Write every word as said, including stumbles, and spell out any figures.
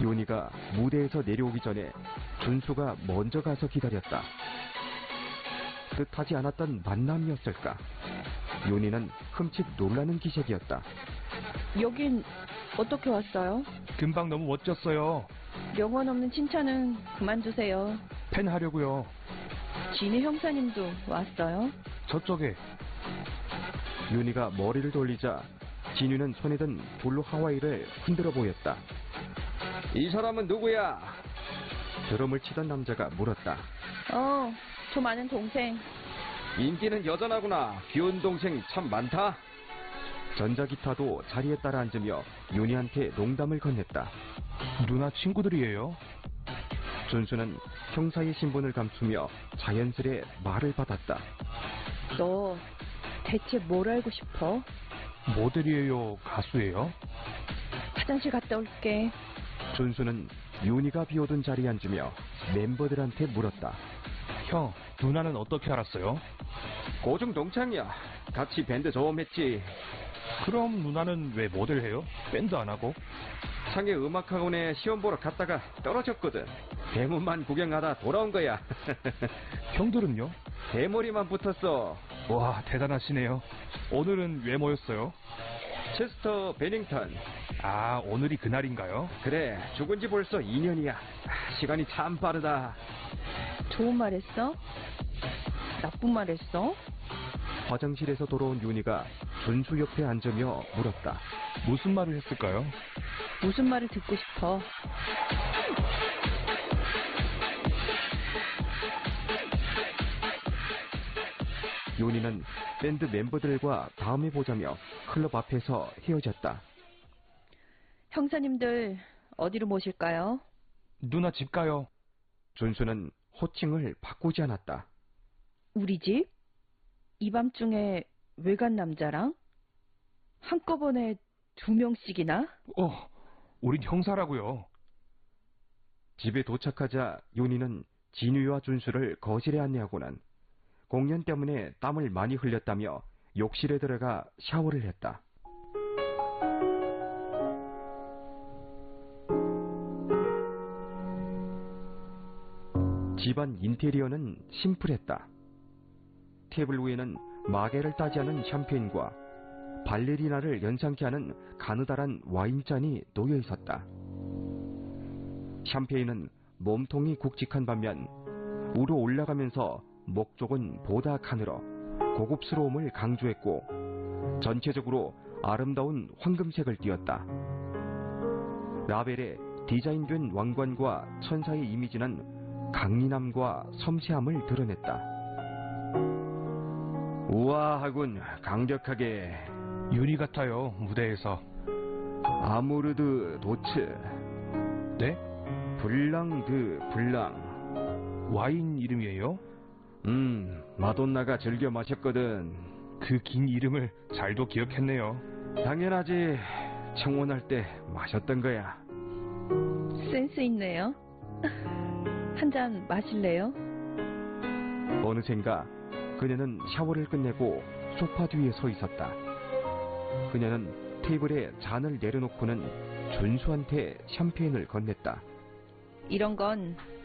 요니가 무대에서 내려오기 전에 준수가 먼저 가서 기다렸다. 뜻하지 않았던 만남이었을까? 요니는 흠칫 놀라는 기색이었다. 여긴 어떻게 왔어요? 금방 너무 멋졌어요. 영혼 없는 칭찬은 그만두세요. 팬 하려고요. 진희 형사님도 왔어요? 저쪽에. 요니가 머리를 돌리자 진유는 손에 든 블루 하와이를 흔들어 보였다. 이 사람은 누구야? 드럼을 치던 남자가 물었다. 어, 저 많은 동생. 인기는 여전하구나. 귀여운 동생 참 많다. 전자기타도 자리에 따라 앉으며 요니한테 농담을 건넸다. 누나 친구들이에요. 준수는 형사의 신분을 감추며 자연스레 말을 받았다. 너 대체 뭘 알고 싶어? 모델이에요? 가수예요? 화장실 갔다 올게. 준수는 요니가 비워둔 자리에 앉으며 멤버들한테 물었다. 형, 누나는 어떻게 알았어요? 고중 동창이야. 같이 밴드 조음했지. 그럼 누나는 왜 모델해요? 밴드 안 하고? 상해 음악학원에 시험 보러 갔다가 떨어졌거든. 대문만 구경하다 돌아온 거야. 형들은요? 대머리만 붙었어. 와, 대단하시네요. 오늘은 왜 모였어요? 체스터 베닝턴. 아, 오늘이 그날인가요? 그래, 죽은 지 벌써 이 년이야. 시간이 참 빠르다. 좋은 말 했어? 나쁜 말 했어? 화장실에서 돌아온 윤희가 준수 옆에 앉으며 물었다. 무슨 말을 했을까요? 무슨 말을 듣고 싶어? 윤희는 밴드 멤버들과 다음에 보자며 클럽 앞에서 헤어졌다. 형사님들 어디로 모실까요? 누나 집 가요. 준수는 호칭을 바꾸지 않았다. 우리 집? 이 밤중에 외간 남자랑? 한꺼번에 두 명씩이나? 어, 우린 형사라고요. 집에 도착하자 윤희는 진유와 준수를 거실에 안내하고는 공연 때문에 땀을 많이 흘렸다며 욕실에 들어가 샤워를 했다. 집안 인테리어는 심플했다. 테이블 위에는 마개를 따지 않은 샴페인과 발레리나를 연상케 하는 가느다란 와인잔이 놓여 있었다. 샴페인은 몸통이 굵직한 반면 우러 올라가면서 목 쪽은 보다 가늘어 고급스러움을 강조했고 전체적으로 아름다운 황금색을 띄었다. 라벨의 디자인된 왕관과 천사의 이미지는 강인함과 섬세함을 드러냈다. 우아하군. 강력하게. 윤희 같아요, 무대에서. 아무르드 도츠. 네? 블랑드 블랑. 와인 이름이에요? 음, 마돈나가 즐겨 마셨거든. 그 긴 이름을 잘도 기억했네요. 당연하지. 청혼할 때 마셨던 거야. 센스 있네요. 한 잔 마실래요? 어느샌가 그녀는 샤워를 끝내고 소파 뒤에 서 있었다. 그녀는 테이블에 잔을 내려놓고는 준수한테 샴페인을 건넸다. 이런 건